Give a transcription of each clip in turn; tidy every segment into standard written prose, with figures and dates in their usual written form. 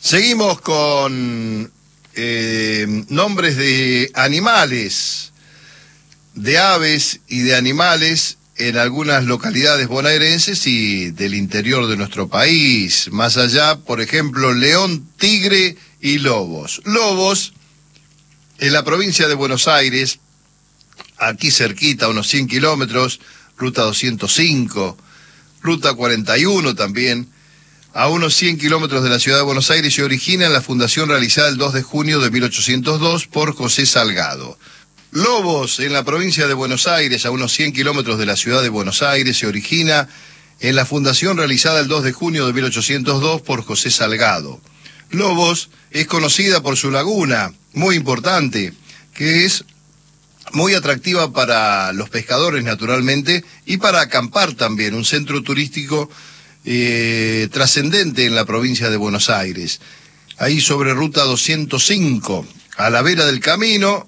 Seguimos con nombres de animales, de aves y de animales en algunas localidades bonaerenses y del interior de nuestro país. Más allá, por ejemplo, león, tigre y lobos. Lobos, en la provincia de Buenos Aires, aquí cerquita, unos 100 kilómetros, ruta 205, ruta 41 también, a unos 100 kilómetros de la ciudad de Buenos Aires, se origina en la fundación realizada el 2 de junio de 1802 por José Salgado. Lobos, en la provincia de Buenos Aires, a unos 100 kilómetros de la ciudad de Buenos Aires, se origina en la fundación realizada el 2 de junio de 1802 por José Salgado. Lobos es conocida por su laguna, muy importante, que es muy atractiva para los pescadores naturalmente y para acampar también, un centro turístico trascendente en la provincia de Buenos Aires. Ahí sobre ruta 205, a la vera del camino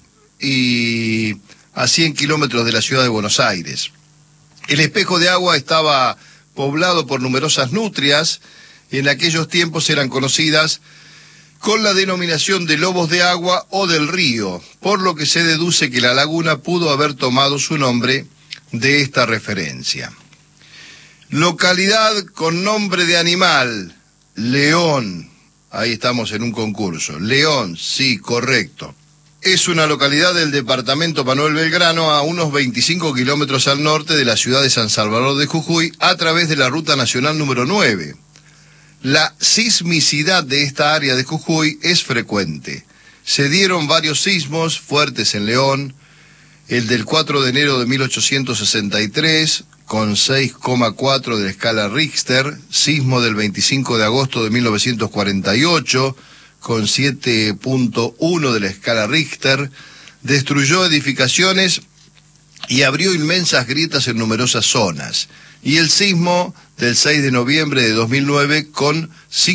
y a 100 kilómetros de la ciudad de Buenos Aires. El espejo de agua estaba poblado por numerosas nutrias, en aquellos tiempos eran conocidas con la denominación de lobos de agua o del río, por lo que se deduce que la laguna pudo haber tomado su nombre de esta referencia. Localidad con nombre de animal, León. Ahí estamos en un concurso. León, sí, correcto. Es una localidad del departamento Manuel Belgrano, a unos 25 kilómetros al norte de la ciudad de San Salvador de Jujuy, a través de la ruta nacional número 9. La sismicidad de esta área de Jujuy es frecuente. Se dieron varios sismos fuertes en León, el del 4 de enero de 1863, con 6,4 de la escala Richter, sismo del 25 de agosto de 1948, con 7,1 de la escala Richter, destruyó edificaciones y abrió inmensas grietas en numerosas zonas. Y el sismo del 6 de noviembre de 2009 con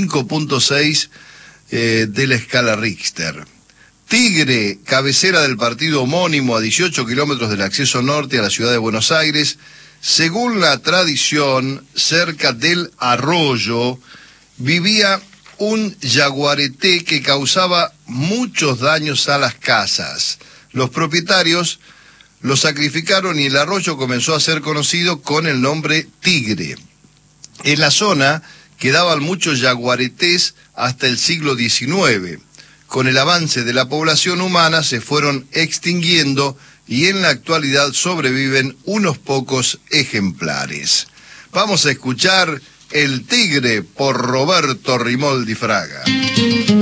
5,6 de la escala Richter. Tigre, cabecera del partido homónimo a 18 kilómetros del acceso norte a la ciudad de Buenos Aires, según la tradición, cerca del arroyo, vivía un yaguareté que causaba muchos daños a las casas. Los propietarios lo sacrificaron y el arroyo comenzó a ser conocido con el nombre Tigre. En la zona quedaban muchos yaguaretés hasta el siglo XIX. Con el avance de la población humana se fueron extinguiendo y en la actualidad sobreviven unos pocos ejemplares. Vamos a escuchar El Tigre por Roberto Rimoldi Fraga.